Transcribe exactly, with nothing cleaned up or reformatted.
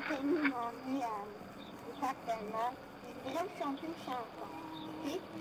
Tenho nome, um, de bacana, de direção que chama, ok?